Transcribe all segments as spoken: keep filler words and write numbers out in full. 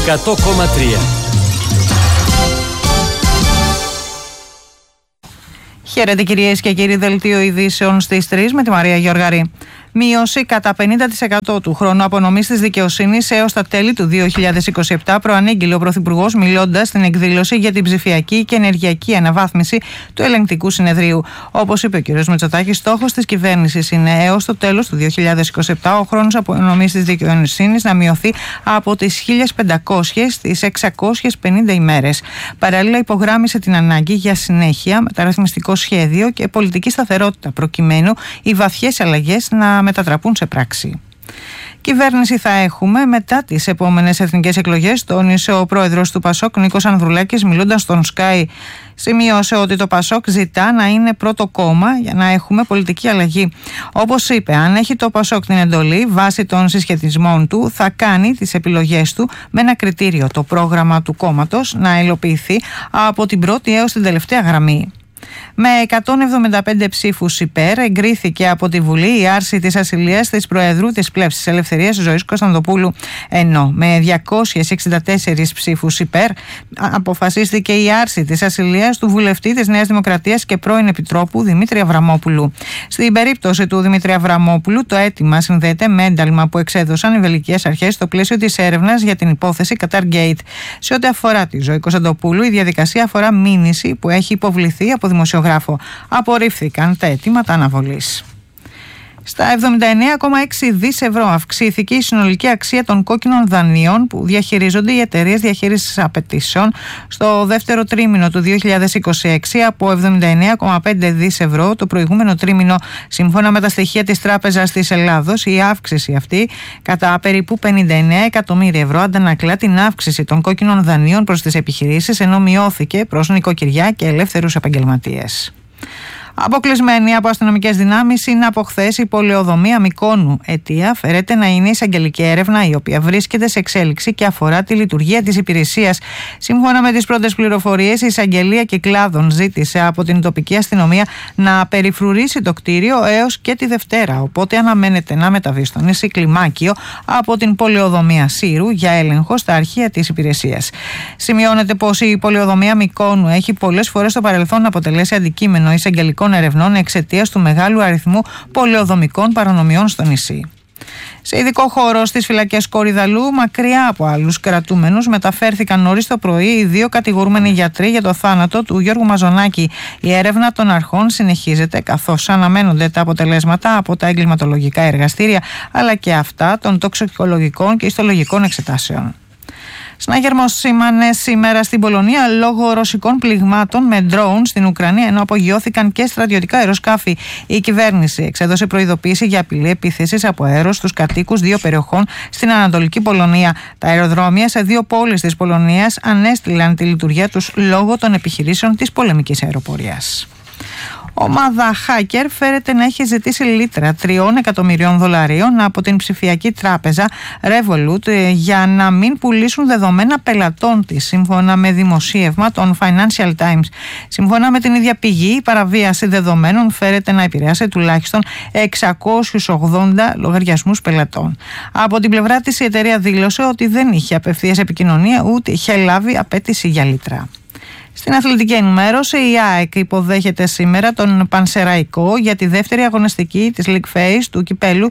εκατό κόμμα τρία. Χαίρετε κυρίες και κύριοι, δελτίο ειδήσεων στις τρεις με τη Μαρία Γεωργαρή. Μείωση κατά πενήντα τοις εκατό του χρόνου απονομής της δικαιοσύνης έως τα τέλη του δύο χιλιάδες είκοσι επτά, προανήγγειλε ο Πρωθυπουργός μιλώντας στην εκδήλωση για την ψηφιακή και ενεργειακή αναβάθμιση του Ελεγκτικού Συνεδρίου. Όπως είπε ο κ. Μητσοτάκης, στόχος της κυβέρνησης είναι έως το τέλος του δύο χιλιάδες είκοσι επτά ο χρόνος απονομής της δικαιοσύνης να μειωθεί από τις χίλιες πεντακόσιες στις εξακόσιες πενήντα ημέρες. Παράλληλα, υπογράμμισε την ανάγκη για συνέχεια, μεταρρυθμιστικό σχέδιο και πολιτική σταθερότητα, προκειμένου οι βαθιές αλλαγές να μετατραπούν σε πράξη. Κυβέρνηση θα έχουμε μετά τις επόμενες εθνικές εκλογές, τόνισε ο πρόεδρος του Πασόκ Νίκος Ανδρουλάκης, μιλώντας στον Sky. Σημείωσε ότι το Πασόκ ζητά να είναι πρώτο κόμμα για να έχουμε πολιτική αλλαγή. Όπως είπε, αν έχει το Πασόκ την εντολή, βάσει των συσχετισμών του, θα κάνει τις επιλογές του με ένα κριτήριο: το πρόγραμμα του κόμματος να υλοποιηθεί από την πρώτη έως την τελευταία γραμμή. Με εκατόν εβδομήντα πέντε ψήφους υπέρ, εγκρίθηκε από τη Βουλή η άρση της ασυλίας της Προεδρού της Πλεύσης Ελευθερίας Ζωής Κωνσταντοπούλου, ενώ με διακόσιες εξήντα τέσσερις ψήφους υπέρ αποφασίστηκε η άρση της ασυλίας του βουλευτή της Νέας Δημοκρατίας και πρώην Επιτρόπου Δημήτρη Αβραμόπουλου. Στην περίπτωση του Δημήτρη Αβραμόπουλου, το αίτημα συνδέεται με ένταλμα που εξέδωσαν οι βελγικές αρχές στο πλαίσιο της έρευνας για την υπόθεση Qatargate. Σε ό,τι αφορά τη Ζωή Κωνσταντοπούλου, η διαδικασία αφορά μήνυση που έχει υποβληθεί από δημοσιογράφο. Απορρίφθηκαν τα αιτήματα αναβολής. Στα εβδομήντα εννέα κόμμα έξι δις ευρώ αυξήθηκε η συνολική αξία των κόκκινων δανείων που διαχειρίζονται οι εταιρείες διαχείρισης απαιτήσεων στο δεύτερο τρίμηνο του δύο χιλιάδες είκοσι έξι από εβδομήντα εννέα κόμμα πέντε δις ευρώ το προηγούμενο τρίμηνο. Σύμφωνα με τα στοιχεία της Τράπεζας της Ελλάδος, η αύξηση αυτή κατά περίπου πενήντα εννέα εκατομμύρια ευρώ αντανακλά την αύξηση των κόκκινων δανείων προς τις επιχειρήσεις, ενώ μειώθηκε προς νοικοκυριά και ελεύθερους επαγγελματίες. Αποκλεισμένη από αστυνομικές δυνάμεις είναι από χθες η πολεοδομία Μυκόνου. Αιτία φέρεται να είναι η εισαγγελική έρευνα, η οποία βρίσκεται σε εξέλιξη και αφορά τη λειτουργία της υπηρεσίας. Σύμφωνα με τις πρώτες πληροφορίες, η εισαγγελία Κυκλάδων ζήτησε από την τοπική αστυνομία να περιφρουρήσει το κτίριο έως και τη Δευτέρα. Οπότε αναμένεται να μεταβεί στο νησί Κλιμάκιο από την πολεοδομία Σύρου για έλεγχο στα αρχεία της υπηρεσίας. Σημειώνεται πως η πολεοδομία Μυκόνου έχει πολλές φορές στο παρελθόν αποτελέσει αντικείμενο εισαγγελικών ερευνών εξαιτίας του μεγάλου αριθμού πολεοδομικών παρανομιών στο νησί. Σε ειδικό χώρο στις φυλακές Κορυδαλού, μακριά από άλλους κρατούμενους, μεταφέρθηκαν νωρίς το πρωί οι δύο κατηγορούμενοι γιατροί για το θάνατο του Γιώργου Μαζονάκη. Η έρευνα των αρχών συνεχίζεται, καθώς αναμένονται τα αποτελέσματα από τα εγκληματολογικά εργαστήρια, αλλά και αυτά των τοξικολογικών και ιστολογικών εξετάσεων. Συνάγερμος σήμανε σήμερα στην Πολωνία λόγω ρωσικών πληγμάτων με ντρόουν στην Ουκρανία, ενώ απογειώθηκαν και στρατιωτικά αεροσκάφη. Η κυβέρνηση εξέδωσε προειδοποίηση για απειλή επίθεσης από αέρο στους κατοίκους δύο περιοχών στην Ανατολική Πολωνία. Τα αεροδρόμια σε δύο πόλεις της Πολωνίας ανέστηλαν τη λειτουργία τους λόγω των επιχειρήσεων της πολεμικής αεροπορίας. Ομάδα hacker φέρεται να έχει ζητήσει λίτρα τριών εκατομμυρίων δολαρίων από την ψηφιακή τράπεζα Revolut για να μην πουλήσουν δεδομένα πελατών της, σύμφωνα με δημοσίευμα των Financial Times. Σύμφωνα με την ίδια πηγή, η παραβίαση δεδομένων φέρεται να επηρεάσει τουλάχιστον εξακόσιους ογδόντα λογαριασμούς πελατών. Από την πλευρά της, η εταιρεία δήλωσε ότι δεν είχε απευθείας επικοινωνία ούτε είχε λάβει απέτηση για λίτρα. Στην αθλητική ενημέρωση, η ΑΕΚ υποδέχεται σήμερα τον Πανσεραϊκό για τη δεύτερη αγωνιστική της League Phase του κυπέλου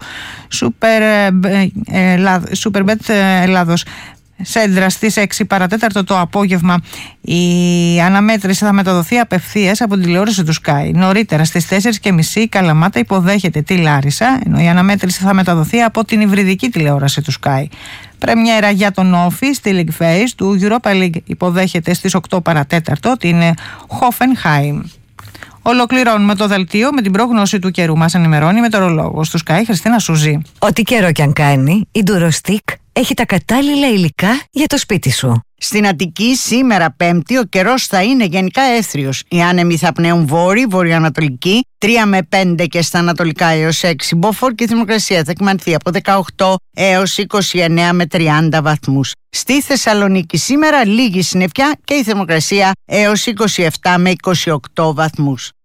Superbet Ελλάδος. Σέντρα στις έξι παρατέταρτο το απόγευμα. Η αναμέτρηση θα μεταδοθεί απευθείας από την τηλεόραση του Sky. Νωρίτερα στις τέσσερις και μισή η Καλαμάτα υποδέχεται τη Λάρισα, ενώ η αναμέτρηση θα μεταδοθεί από την υβριδική τηλεόραση του Sky. Πρεμιέρα για τον Όφη στη League Phase του Europa League υποδέχεται στις οκτώ παρατέταρτο την Hoffenheim. Ολοκληρώνουμε το δελτίο με την πρόγνωση του καιρού. Μας ενημερώνει η μετεωρολόγος του Sky, Χριστίνα Σουζή. Ό,τι καιρό κι αν κάνει, η Durostick έχει τα κατάλληλα υλικά για το σπίτι σου. Στην Αττική σήμερα Πέμπτη ο καιρός θα είναι γενικά έθριος. Οι άνεμοι θα πνέουν βόρειοι, βορειοανατολική, τρία με πέντε και στα ανατολικά έως έξι μποφόρ και η θερμοκρασία θα κυμανθεί από δεκαοκτώ έως είκοσι εννέα με τριάντα βαθμούς. Στη Θεσσαλονίκη σήμερα λίγη συννεφιά και η θερμοκρασία έως είκοσι επτά με είκοσι οκτώ βαθμούς.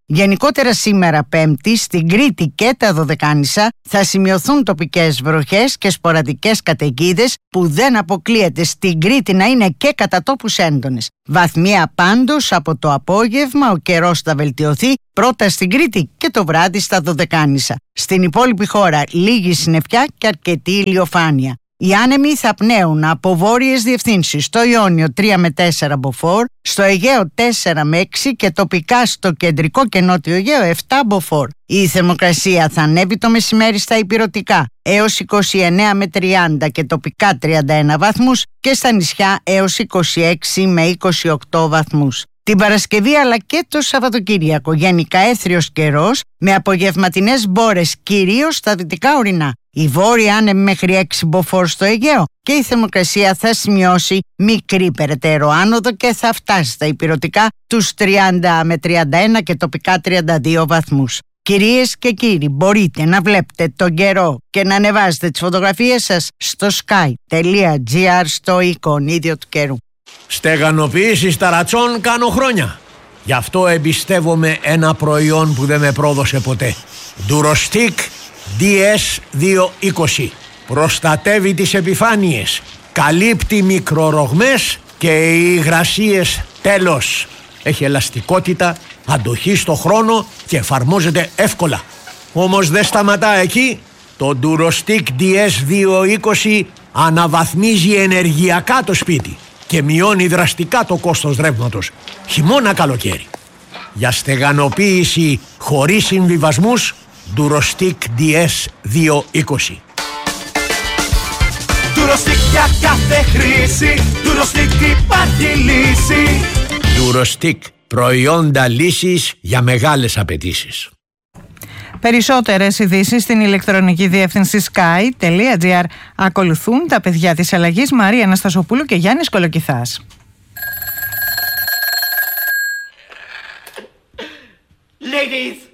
Γενικότερα σήμερα Πέμπτη στην Κρήτη και τα Δωδεκάνησα θα σημειωθούν τοπικές βροχές και σποραδικές καταιγίδες που δεν αποκλείεται στην Κρήτη να είναι και κατά τόπους έντονες. Βαθμία πάντως από το απόγευμα ο καιρός θα βελτιωθεί πρώτα στην Κρήτη και το βράδυ στα Δωδεκάνησα. Στην υπόλοιπη χώρα λίγη συννεφιά και αρκετή ηλιοφάνεια. Οι άνεμοι θα πνέουν από βόρειες διευθύνσεις στο Ιόνιο τρία με τέσσερα μποφόρ, στο Αιγαίο τέσσερα με έξι και τοπικά στο κεντρικό και νότιο Αιγαίο επτά μποφόρ. Η θερμοκρασία θα ανέβει το μεσημέρι στα ηπειρωτικά έως είκοσι εννέα με τριάντα και τοπικά τριάντα ένα βαθμούς και στα νησιά έως είκοσι έξι με είκοσι οκτώ βαθμούς. Την Παρασκευή αλλά και το Σαββατοκύριακο γενικά έθριος καιρός με απογευματινές μπόρες κυρίως στα δυτικά ορεινά. Η βόρεια άνεμη μέχρι έξι μποφόρ στο Αιγαίο και η θερμοκρασία θα σημειώσει μικρή περαιτέρω άνοδο και θα φτάσει στα ηπειρωτικά τους τριάντα με τριάντα ένα και τοπικά τριάντα δύο βαθμούς. Κυρίες και κύριοι, μπορείτε να βλέπετε τον καιρό και να ανεβάζετε τις φωτογραφίες σας στο sky τελεία gr στο εικονίδιο του καιρού. Στεγανοποίηση ταρατσών κάνω χρόνια. Γι' αυτό εμπιστεύομαι ένα προϊόν που δεν με πρόδωσε ποτέ. Durostic ντι ες διακόσια είκοσι. Προστατεύει τις επιφάνειες, καλύπτει μικρορογμές και οι υγρασίες τέλος. Έχει ελαστικότητα, αντοχή στο χρόνο και εφαρμόζεται εύκολα. Όμως δεν σταματά εκεί. Το Durostic ντι ες διακόσια είκοσι αναβαθμίζει ενεργειακά το σπίτι και μειώνει δραστικά το κόστος ρεύματος, χειμώνα καλοκαίρι. Για στεγανοποίηση χωρίς συμβιβασμούς, Durostic ντι ες διακόσια είκοσι. Durostic για κάθε χρήση, Durostic υπάρχει λύση. Durostic, προϊόντα λύσης για μεγάλες απαιτήσεις. Περισσότερες ειδήσεις στην ηλεκτρονική διεύθυνση sky τελεία gr. Ακολουθούν τα παιδιά της αλλαγής Μαρία Αναστασοπούλου και Γιάννης Κολοκυθάς. Ladies